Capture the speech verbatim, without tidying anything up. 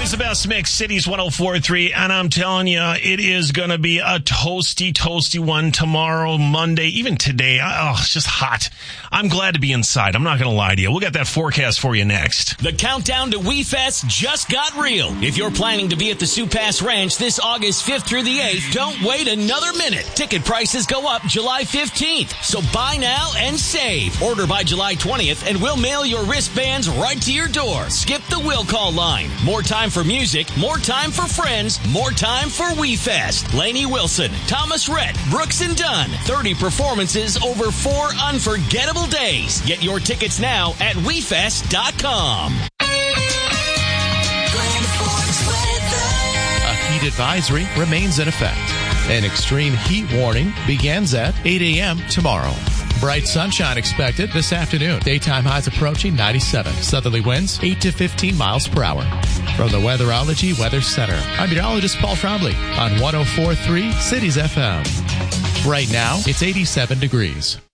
is the best mix, Cities one oh four point three, and I'm telling you, it is going to be a toasty, toasty one tomorrow, Monday, even today. Oh, it's just hot. I'm glad to be inside. I'm not going to lie to you. We'll get that forecast for you next. The countdown to WeFest just got real. If you're planning to be at the Sioux Pass Ranch this August fifth through the eighth, don't wait another minute. Ticket prices go up July fifteenth, so buy now and save. Order by July twentieth, and we'll mail your wristbands right to your door. Skip the will call line. More time for music, more time for friends, more time for WeFest. Lainey Wilson, Thomas Rhett, Brooks and Dunn. thirty performances over four unforgettable days. Get your tickets now at we fest dot com. A heat advisory remains in effect. An extreme heat warning begins at eight a.m. tomorrow. Bright sunshine expected this afternoon. Daytime highs approaching ninety-seven. Southerly winds eight to fifteen miles per hour. From the Weatherology Weather Center, I'm meteorologist Paul Trombley on one oh four point three Cities F M. Right now, it's eighty-seven degrees.